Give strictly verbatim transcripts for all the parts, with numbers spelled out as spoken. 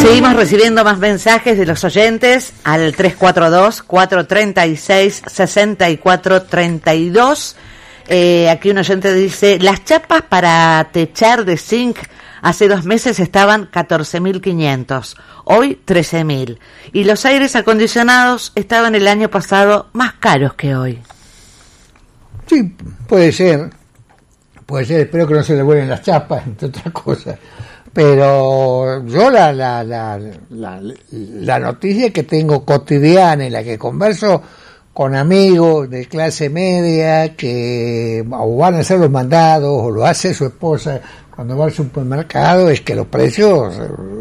Seguimos recibiendo más mensajes de los oyentes al tres cuatro dos, cuatro tres seis, seis cuatro tres dos. Eh, aquí un oyente dice, las chapas para techar de zinc hace dos meses estaban catorce mil quinientos, hoy trece mil. Y los aires acondicionados estaban el año pasado más caros que hoy. Sí, puede ser. Puede ser, espero que no se le vuelven las chapas, entre otras cosas. Pero yo la, la, la, la, la noticia que tengo cotidiana en la que converso con amigos de clase media que o van a hacer los mandados o lo hace su esposa cuando va al supermercado es que los precios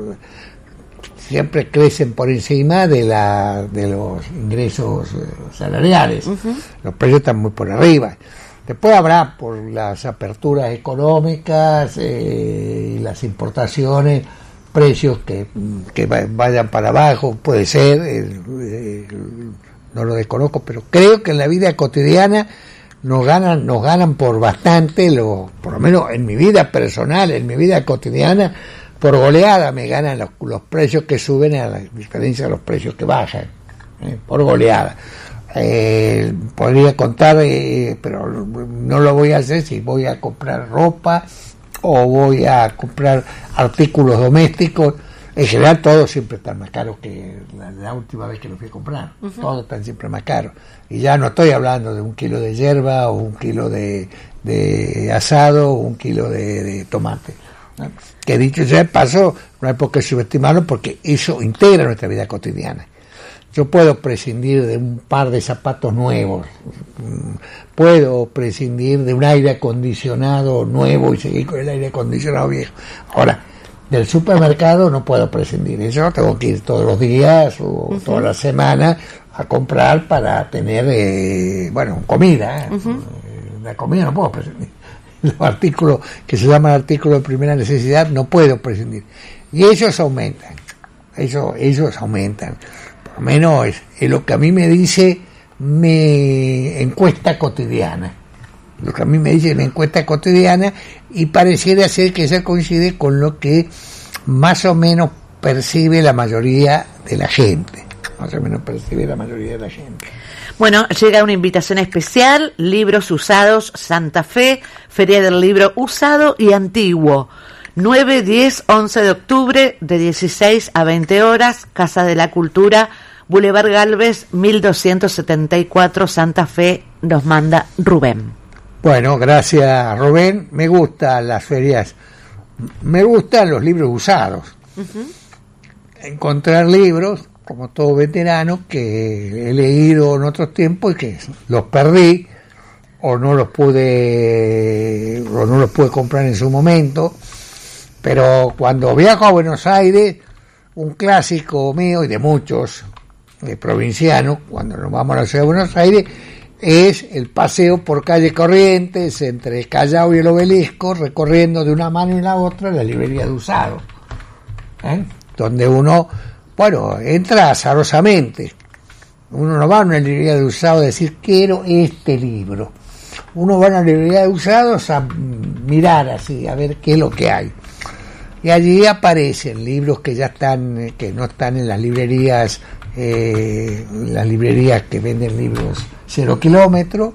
siempre crecen por encima de la de los ingresos salariales. Uh-huh. Los precios están muy por arriba. Después habrá, por las aperturas económicas eh, y las importaciones, precios que, que vayan para abajo, puede ser, eh, eh, no lo desconozco, pero creo que en la vida cotidiana nos ganan, nos ganan por bastante, lo, por lo menos en mi vida personal, en mi vida cotidiana, por goleada me ganan los, los precios que suben a la diferencia de los precios que bajan, eh, por goleada. Eh, podría contar, eh, pero no lo voy a hacer si voy a comprar ropa o voy a comprar artículos domésticos. En general todos siempre están más caros que la, la última vez que lo fui a comprar. Uh-huh. Todos están siempre más caros. Y ya no estoy hablando de un kilo de yerba o un kilo de, de asado o un kilo de, de tomate, ¿no? Que dicho sea de paso, no hay por qué subestimarlo porque eso integra nuestra vida cotidiana. Yo puedo prescindir de un par de zapatos nuevos, puedo prescindir de un aire acondicionado nuevo y seguir con el aire acondicionado viejo. Ahora, del supermercado no puedo prescindir, eso tengo que ir todos los días o uh-huh. toda la semana a comprar para tener, eh, bueno, comida. Uh-huh. La comida no puedo prescindir. Los artículos que se llaman artículos de primera necesidad no puedo prescindir. Y ellos aumentan, eso, ellos aumentan. Por lo menos es, es lo que a mí me dice mi encuesta cotidiana, lo que a mí me dice mi encuesta cotidiana y pareciera ser que eso coincide con lo que más o menos percibe la mayoría de la gente, más o menos percibe la mayoría de la gente. Bueno, llega una invitación especial, Libros Usados Santa Fe, Feria del Libro Usado y Antiguo. nueve, diez, once de octubre, de dieciséis a veinte horas, Casa de la Cultura, Boulevard Galvez, mil doscientos setenta y cuatro, Santa Fe, nos manda Rubén. Bueno, gracias Rubén, me gustan las ferias, me gustan los libros usados. Uh-huh. Encontrar libros, como todo veterano, que he leído en otros tiempos y que los perdí, o no los pude, o no los pude comprar en su momento. Pero cuando viajo a Buenos Aires, un clásico mío y de muchos de provincianos, cuando nos vamos a la ciudad de Buenos Aires, es el paseo por calle Corrientes, entre Callao y el Obelisco, recorriendo de una mano y la otra la librería de usados, ¿eh? Donde uno, bueno, entra azarosamente. Uno no va a una librería de usados a decir, quiero este libro. Uno va a una librería de usados a mirar así, a ver qué es lo que hay. Y allí aparecen libros que ya están, que no están en las librerías, eh, las librerías que venden libros cero kilómetros,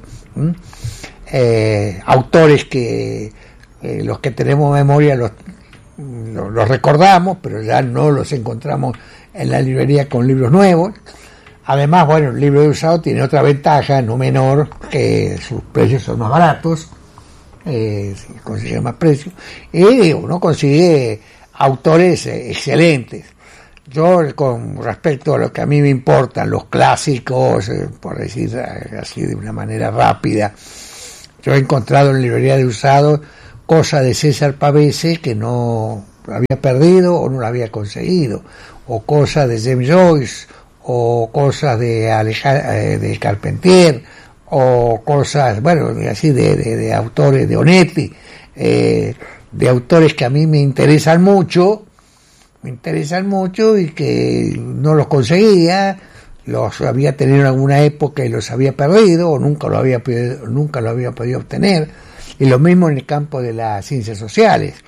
eh, autores que eh, los que tenemos memoria los, los, los recordamos, pero ya no los encontramos en la librería con libros nuevos. Además, bueno, el libro de usado tiene otra ventaja, no menor, que sus precios son más baratos. Eh, consigue más precio y uno consigue autores eh, excelentes. Yo, con respecto a lo que a mí me importan, los clásicos, eh, por decir así de una manera rápida, yo he encontrado en la librería de usados cosas de César Pavese que no había perdido o no la había conseguido, o cosas de James Joyce, o cosas de Alejandro, eh, de Carpentier, o cosas, bueno, así de, de, de autores de Onetti, eh, de autores que a mí me interesan mucho, me interesan mucho y que no los conseguía, los había tenido en alguna época y los había perdido, o nunca lo había nunca lo había podido obtener, y lo mismo en el campo de las ciencias sociales.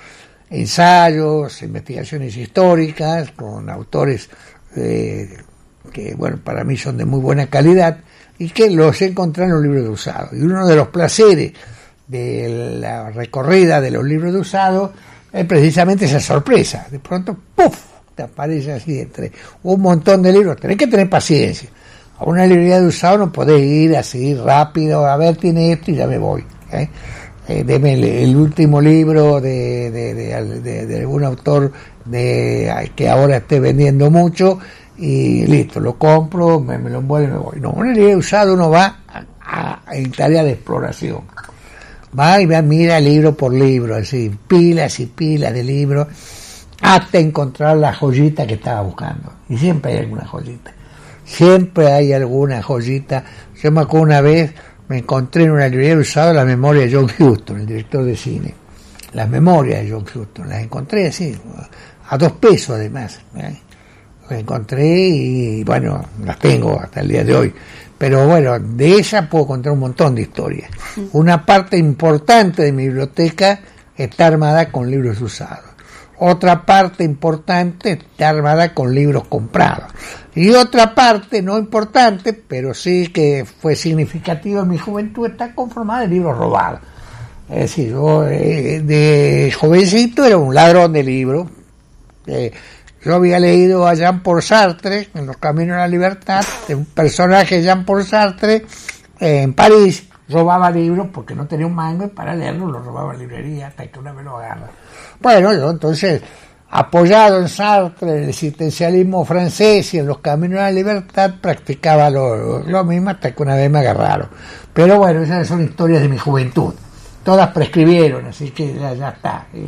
ensayos, investigaciones históricas, con autores eh, que, bueno, para mí son de muy buena calidad, y que los encontré en los libros de usado. Y uno de los placeres de la recorrida de los libros de usado es precisamente esa sorpresa. De pronto, ¡puf!, te aparece así entre un montón de libros. Tenés que tener paciencia. A una librería de usado no podés ir así rápido, a ver, tiene esto y ya me voy. ¿eh? Eh, deme el, el último libro de, de, de, de, de algún autor de, que ahora esté vendiendo mucho, y listo, lo compro, me, me lo envuelvo y me voy. No, una librería de usado uno va a, a, en tarea de exploración. Va y va, mira libro por libro, así, pilas y pilas de libros, hasta encontrar la joyita que estaba buscando. Y siempre hay alguna joyita. Siempre hay alguna joyita. Yo me acuerdo una vez, me encontré en una librería usada la memoria de John Huston, el director de cine. Las memorias de John Huston, las encontré así, a dos pesos además. ¿eh? Las encontré y bueno, las tengo hasta el día de hoy. Pero bueno, de ella puedo contar un montón de historias. Una parte importante de mi biblioteca está armada con libros usados. Otra parte importante está armada con libros comprados. Y otra parte no importante, pero sí que fue significativa en mi juventud, está conformada de libros robados. Es decir, yo eh, de jovencito era un ladrón de libros. Eh, yo había leído a Jean-Paul Sartre, en Los Caminos de la Libertad, de un personaje de Jean-Paul Sartre, eh, en París, robaba libros porque no tenía un mango y para leerlos lo robaba en librería hasta que una vez lo agarra. Bueno, yo entonces, apoyado en Sartre, en el existencialismo francés y en Los Caminos de la Libertad, practicaba lo, lo mismo hasta que una vez me agarraron. Pero bueno, esas son historias de mi juventud. Todas prescribieron, así que ya, ya está. Eh,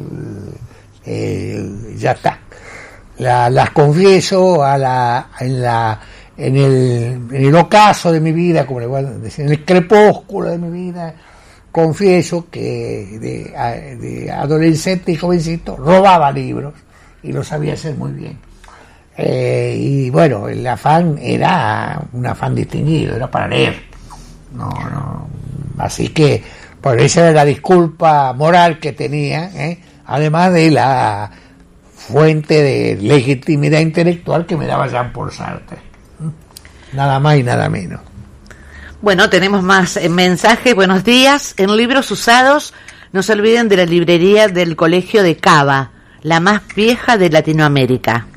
eh, ya está. La, las confieso a la, en la en el, en el ocaso de mi vida, como le voy a decir, en el crepúsculo de mi vida, confieso que de, de adolescente y jovencito robaba libros y lo sabía hacer muy bien. Eh, y bueno, el afán era un afán distinguido, era para leer. No, no. Así que, por esa era la disculpa moral que tenía, ¿eh? Además de la fuente de legitimidad intelectual que me daba Jean-Paul Sartre. Nada más y nada menos. Bueno, tenemos más eh, mensajes. Buenos días. En libros usados, no se olviden de la librería del Colegio de Cava, la más vieja de Latinoamérica.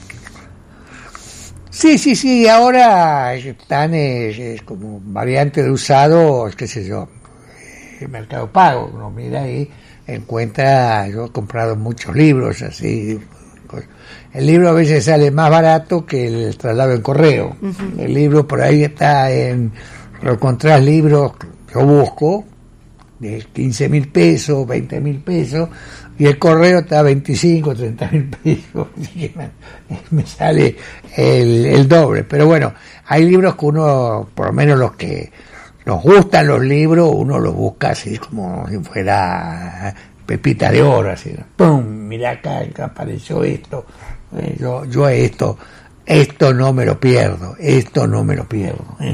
Sí, sí, sí. Ahora están eh, como variante de usado, qué sé yo, el Mercado Pago. Uno mira ahí, encuentra, yo he comprado muchos libros así. El libro a veces sale más barato que el traslado en correo. Uh-huh. El libro por ahí está en, lo encontrás libros, yo busco, de quince mil pesos, veinte mil pesos, y el correo está a veinticinco, treinta mil pesos. me, me sale el, el doble. Pero bueno, hay libros que uno, por lo menos los que nos gustan los libros, uno los busca así como si fuera pepita de oro, así, ¡pum! Mirá acá, acá apareció esto, eh, yo, yo esto, esto no me lo pierdo, esto no me lo pierdo. Eh.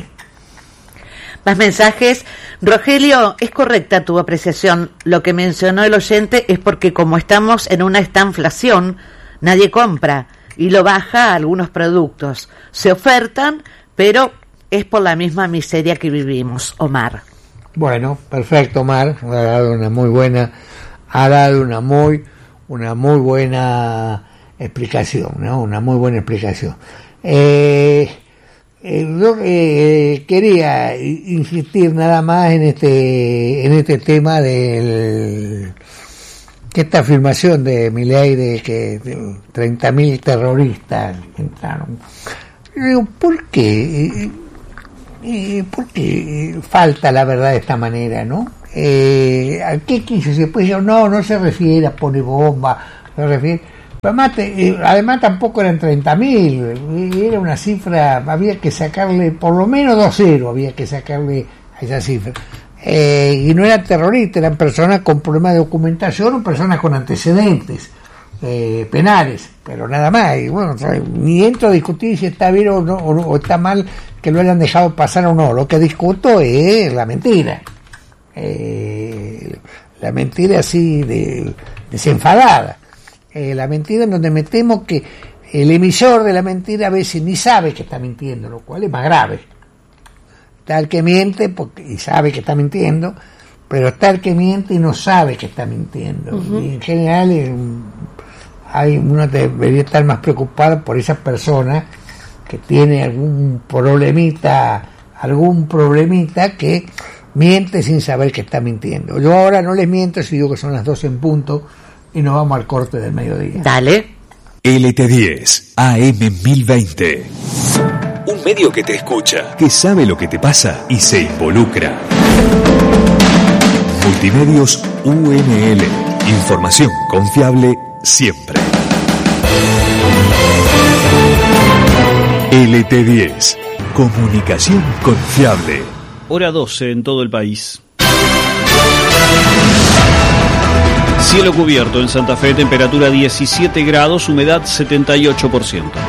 Más mensajes. Rogelio, es correcta tu apreciación. Lo que mencionó el oyente es porque como estamos en una estanflación, nadie compra y lo baja a algunos productos. Se ofertan, pero es por la misma miseria que vivimos. Omar. Bueno, perfecto, Omar. Ha dado una muy buena, ha dado una muy, una muy buena explicación, ¿no? Una muy buena explicación. Eh, eh, yo eh, quería insistir nada más en este, en este tema del, que esta afirmación de Milei de que treinta mil terroristas entraron. Yo digo, ¿por qué? Eh, ¿Por qué falta la verdad de esta manera, no? Eh, ¿A qué quiso? Después yo, no, no se refiere a poner bomba, se refiere... Además, eh, además tampoco eran treinta mil, era una cifra, había que sacarle, por lo menos dos ceros había que sacarle a esa cifra. Eh, y no eran terroristas, eran personas con problemas de documentación o personas con antecedentes eh, penales, pero nada más. Y bueno, o sea, ni entro a discutir si está bien o, no, o, o está mal que lo hayan dejado pasar o no. Lo que discuto es la mentira. Eh, la mentira así de desenfadada. Eh, la mentira en donde metemos que el emisor de la mentira a veces ni sabe que está mintiendo, lo cual es más grave. Está el que miente porque, y sabe que está mintiendo, pero está el que miente y no sabe que está mintiendo. Uh-huh. Y en general eh, hay, uno debería estar más preocupado por esas personas que tiene algún problemita, algún problemita que miente sin saber que está mintiendo. Yo ahora no les miento si digo que son las doce en punto y nos vamos al corte del mediodía. Dale. L T diez, A M mil veinte. Un medio que te escucha, que sabe lo que te pasa y se involucra. Multimedios U N L. Información confiable siempre. L T diez. Comunicación confiable. Hora doce en todo el país. Cielo cubierto en Santa Fe, temperatura diecisiete grados, humedad setenta y ocho por ciento.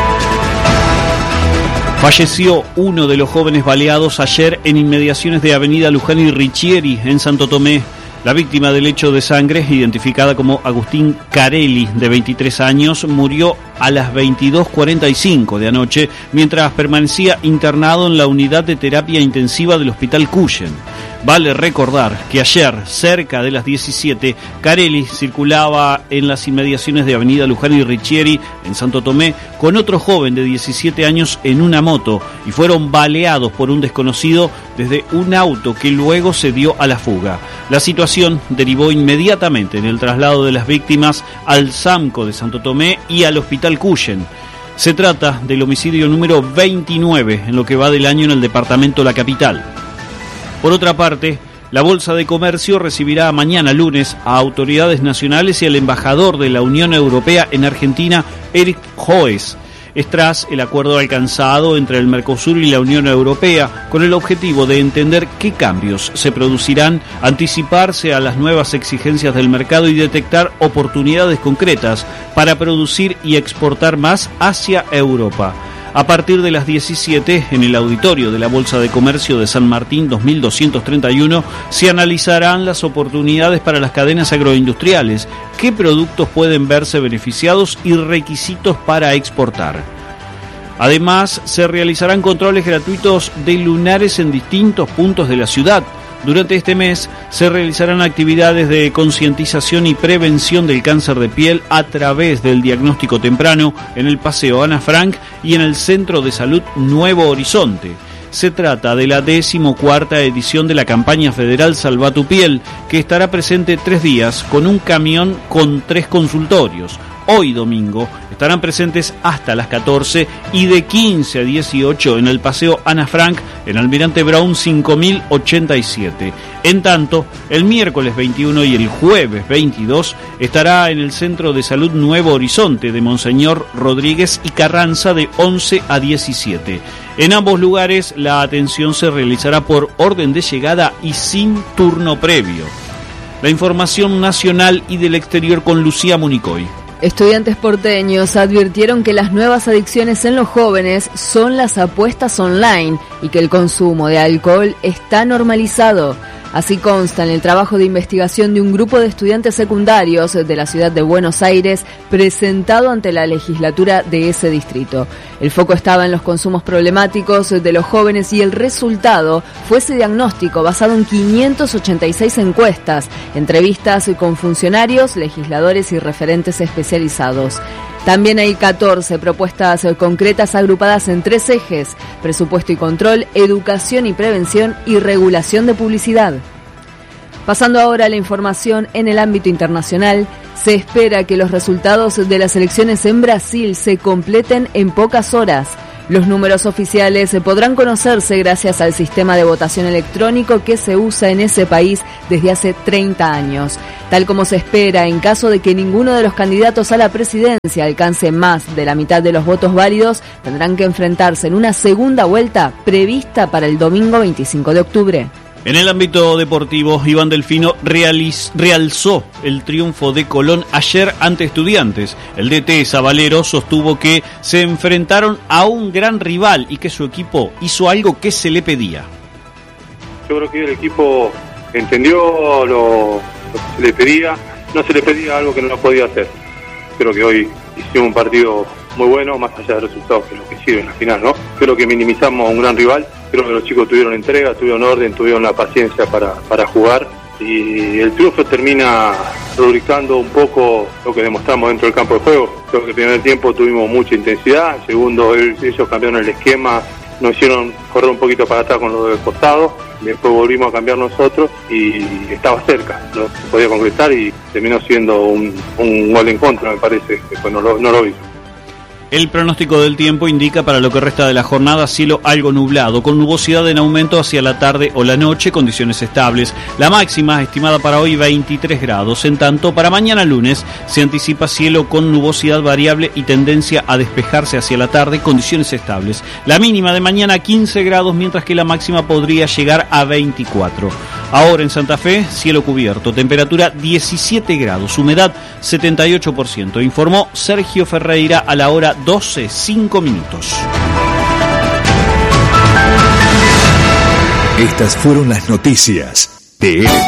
Falleció uno de los jóvenes baleados ayer en inmediaciones de Avenida Luján y Riccieri, en Santo Tomé. La víctima del hecho de sangre, identificada como Agustín Carelli, de veintitrés años, murió a las veintidós cuarenta y cinco de anoche, mientras permanecía internado en la unidad de terapia intensiva del Hospital Cuyen. Vale recordar que ayer, cerca de las diecisiete, Carelli circulaba en las inmediaciones de Avenida Luján y Riccieri, en Santo Tomé, con otro joven de diecisiete años en una moto, y fueron baleados por un desconocido desde un auto que luego se dio a la fuga. La situación derivó inmediatamente en el traslado de las víctimas al SAMCO de Santo Tomé y al Hospital Cuyen. Se trata del homicidio número veintinueve en lo que va del año en el departamento La Capital. Por otra parte, la Bolsa de Comercio recibirá mañana lunes a autoridades nacionales y al embajador de la Unión Europea en Argentina, Eric Hoes. Es tras el acuerdo alcanzado entre el Mercosur y la Unión Europea, con el objetivo de entender qué cambios se producirán, anticiparse a las nuevas exigencias del mercado y detectar oportunidades concretas para producir y exportar más hacia Europa. A partir de las diecisiete, en el auditorio de la Bolsa de Comercio de San Martín dos mil doscientos treinta y uno, se analizarán las oportunidades para las cadenas agroindustriales, qué productos pueden verse beneficiados y requisitos para exportar. Además, se realizarán controles gratuitos de lunares en distintos puntos de la ciudad. Durante este mes se realizarán actividades de concientización y prevención del cáncer de piel a través del diagnóstico temprano en el Paseo Ana Frank y en el Centro de Salud Nuevo Horizonte. Se trata de la decimocuarta edición de la campaña federal Salva tu Piel, que estará presente tres días con un camión con tres consultorios. Hoy domingo estarán presentes hasta las catorce y de quince a dieciocho en el Paseo Ana Frank, en Almirante Brown cinco mil ochenta y siete. En tanto, el miércoles veintiuno y el jueves veintidós estará en el Centro de Salud Nuevo Horizonte de Monseñor Rodríguez y Carranza de once a diecisiete. En ambos lugares la atención se realizará por orden de llegada y sin turno previo. La información nacional y del exterior con Lucía Municoy. Estudiantes porteños advirtieron que las nuevas adicciones en los jóvenes son las apuestas online y que el consumo de alcohol está normalizado. Así consta en el trabajo de investigación de un grupo de estudiantes secundarios de la ciudad de Buenos Aires presentado ante la legislatura de ese distrito. El foco estaba en los consumos problemáticos de los jóvenes y el resultado fue ese diagnóstico basado en quinientas ochenta y seis encuestas, entrevistas con funcionarios, legisladores y referentes especializados. También hay catorce propuestas concretas agrupadas en tres ejes: presupuesto y control, educación y prevención y regulación de publicidad. Pasando ahora a la información en el ámbito internacional, se espera que los resultados de las elecciones en Brasil se completen en pocas horas. Los números oficiales podrán conocerse gracias al sistema de votación electrónico que se usa en ese país desde hace treinta años. Tal como se espera, en caso de que ninguno de los candidatos a la presidencia alcance más de la mitad de los votos válidos, tendrán que enfrentarse en una segunda vuelta prevista para el domingo veinticinco de octubre. En el ámbito deportivo, Iván Delfino realiz, realzó el triunfo de Colón ayer ante Estudiantes. El D T Zabalero sostuvo que se enfrentaron a un gran rival y que su equipo hizo algo que se le pedía. Yo creo que el equipo entendió lo, lo que se le pedía, no se le pedía algo que no podía hacer. Creo que hoy hicimos un partido muy bueno, más allá del resultado, que es lo que sirve en la final, ¿no? Creo que minimizamos a un gran rival, creo que los chicos tuvieron entrega, tuvieron orden, tuvieron la paciencia para, para jugar, y el triunfo termina rubricando un poco lo que demostramos dentro del campo de juego. Creo que el primer tiempo tuvimos mucha intensidad, el segundo ellos cambiaron el esquema, nos hicieron correr un poquito para atrás con lo del costado, después volvimos a cambiar nosotros y estaba cerca, no se podía concretar y terminó siendo un, un gol en contra, me parece, después no lo, no lo hizo. El pronóstico del tiempo indica para lo que resta de la jornada cielo algo nublado, con nubosidad en aumento hacia la tarde o la noche, condiciones estables. La máxima estimada para hoy veintitrés grados. En tanto, para mañana lunes se anticipa cielo con nubosidad variable y tendencia a despejarse hacia la tarde, condiciones estables. La mínima de mañana quince grados, mientras que la máxima podría llegar a veinticuatro. Ahora en Santa Fe, cielo cubierto, temperatura diecisiete grados, humedad setenta y ocho por ciento. Informó Sergio Ferreira a la hora doce, cinco minutos. Estas fueron las noticias de